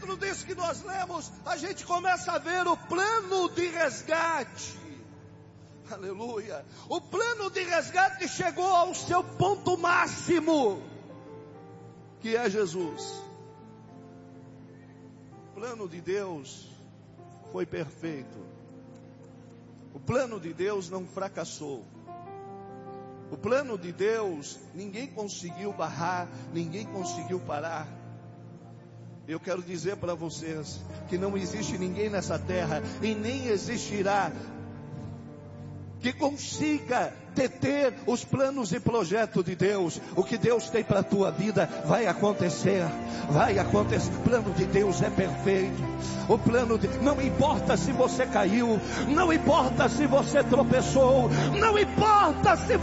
livro desse que nós lemos, a gente começa a ver o plano de resgate. Aleluia. O plano de resgate chegou ao seu ponto máximo, que é Jesus. O plano de Deus foi perfeito. O plano de Deus não fracassou. O plano de Deus, ninguém conseguiu barrar, ninguém conseguiu parar. Eu quero dizer para vocês que não existe ninguém nessa terra e nem existirá que consiga deter os planos e projetos de Deus. O que Deus tem para a tua vida vai acontecer. Vai acontecer. O plano de Deus é perfeito. O plano de... Não importa se você caiu, não importa se você tropeçou, não importa se